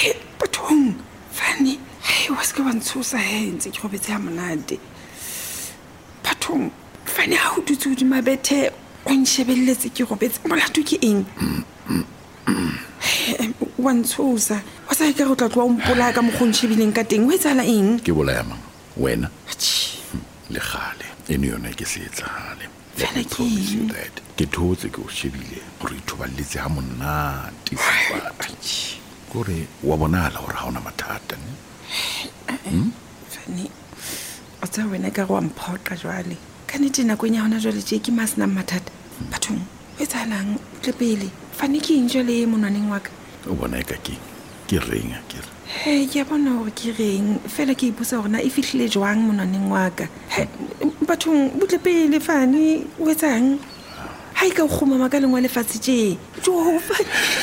bathong Fanny wa se ke wa ntshosa ntse ke robetse ha monate bathong Fanny ha o dutse hodima bethe o nshebelletse ke robetse molato ke eng wa ntshosa wa sa ke re tla tloa mpola ka mogontshebileng ka teng o etsala eng ke bolaya mang wena le gale ene yona ke se etsahale ke thotse ke o shebile gore ithoballetse ha monate sebati gore wa bonala gore ha ona mathata Fanny o tsa wena ka go mphoqa jwale ka nete nakong ya hona jwale je ke masina mathata bathong o etsalang tle pele Fanny ke eng jwale monwaneng wa ka o bona ka ke reng a kere ke a bona gore ke reng fela ke ipusa gore na e fihlile jwang monwaneng wa ka bathong butle pele Fanny o etsang ha e ka o kgomama ka lengwa lefatshe tje Jehova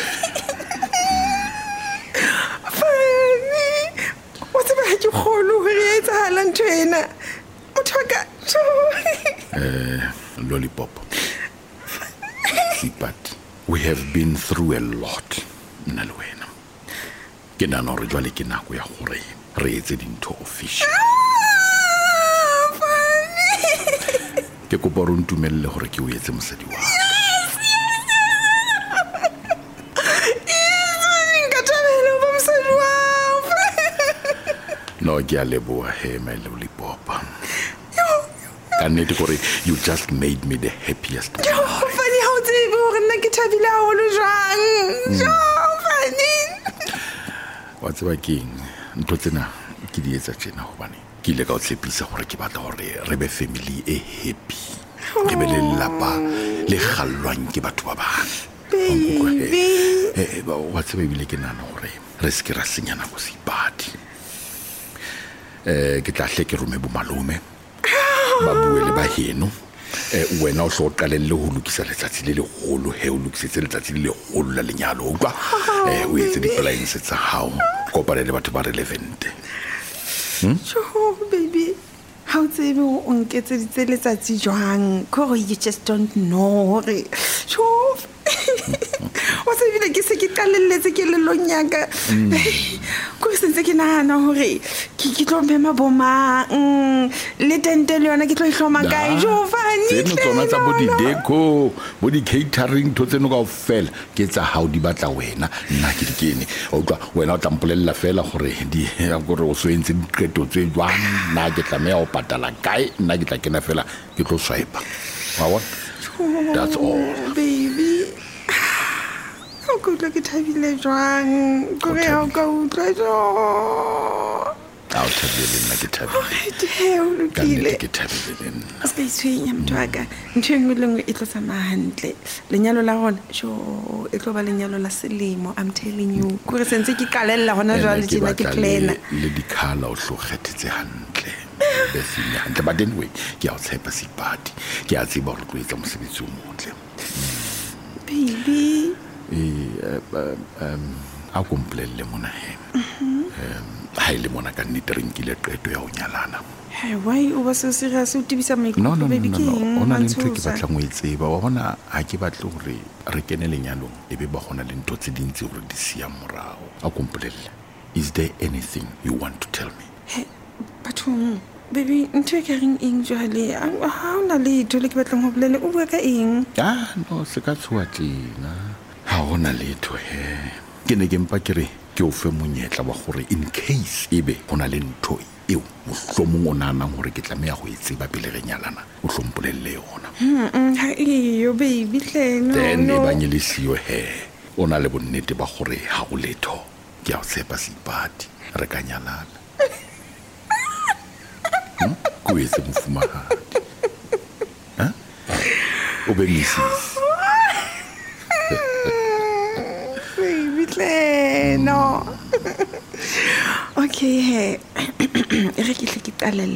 Fanny o tseba ha ke kgolo gore e etsahala ntho ena motho wa ka lollipop but we have been through a lot nna le wena ke nana gore jwale ke nako ya gore re etse dintho official ke kopa re ntumelle gore ke o etse mosadi wa no ke a leboha my lollipop ka nnete gore you just made me the happiest Fanny ha o tsebe gore nna ke thabile haholo jwang Fanny wa tseba keng ntho tsena ke di etsa tjena hobane ke ile ka o tshepisa gore ke batla gore re be family e happy ke be le lapa le gallwang ke batho ba bang wa tseba ebile ke nana gore re se ke ra senyana go sepadi ke tla hle ke rome bo malome ba bue le ba heno wena o hlo qalelle ho lokisa letsatsi le legolo he o lokisetse letsatsi le legolo la lenyalo utlwa o etse di-plans tsa hao kopane le batho ba relevant baby ha o tsebe o nketseditse letsatsi jwang kore you just don't know gore wa se bile ke se ke qalelletse ke lelong yaka ko sentse ke nahana hore ke tlo mema bomang le tente le yona ke tlo ihloma kae Fanny tseno tsona tsa bo di-deco bo di-catering to tseno ka ofela ke tsa hao di batla wena nna ke dikene o tla wena o tla mpolella fela gore o so entse diqeto tse jwang nna ke tlamea o patala kae nna ke tla kena fela ke tlo swipe wa bona that's all baby Good look at Tabile Joan. Go out, go treasure. I'll tell you like a tablet. Can't get tablet. Space him to aga. Ching it was a man. Lenyalo Laron, show it over Lenyalo La Selimo. I'm telling you. Kursensiki Kalella on a jolly like a plane. Lady Carla also had its handle. But then wait, Giles Hepacy party. Giazzi ball with them so baby. A complete lemona high lemona can need drink le qeto ya o nyalana why o was so serious o tibisa maikutlo baby king ona le ntse ke batla mo itseba wa bona ha ke batle gore re kene lenyalong e be ba gona le ntho tse dintsi gore di sia morao a complete is there anything you want to tell me bathong baby ntwe ka ring eng jwale ha ona le tole ke batla go bolele o bua ka eng no se ka tswa tlina ha ona letho ke ne ke mpa ke re ke o fe monyetla wa gore in case ebe gona le ntho eo mohlomong o nanang gore ke tlamea go itseba pele re nyalana o hlompolelle yona ha iyo baby tleno then e banyelisiwe ona le bonnete ba gore ha go letho ke a o tshepa sepadi re ka nyalana go etse mofumahadi o be misisi no okay re ke tle ke qalelle